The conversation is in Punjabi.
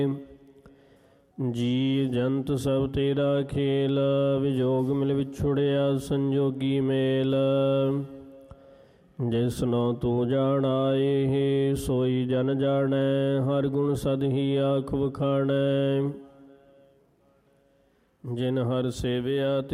ਜੀ ਜੰਤ ਸਭ ਤੇਰਾ ਖੇਲ, ਵਿਜੋਗ ਮਿਲ ਵਿਛੁੜਿਆ ਸੰਜੋਗੀ ਮੇਲ। ਜਿਸਨੋ ਤੂੰ ਜਾਣਾਏ ਸੋਈ ਜਨ ਜਾਣੈ, ਹਰ ਗੁਣ ਸਦ ਹੀ ਆਖ ਵਖਾਣੈ। ਜਿਨ ਹਰ ਸੇਵਿਆ